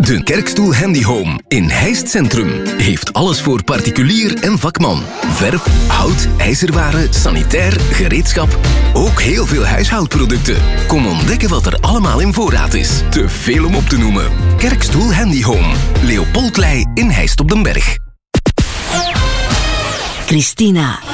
De Kerkstoel Handy Home in Heist Centrum heeft alles voor particulier en vakman. Verf, hout, ijzerwaren, sanitair, gereedschap. Ook heel veel huishoudproducten. Kom ontdekken wat er allemaal in voorraad is. Te veel om op te noemen. Kerkstoel Handy Home. Leopoldlei in Heist op den Berg. Christina.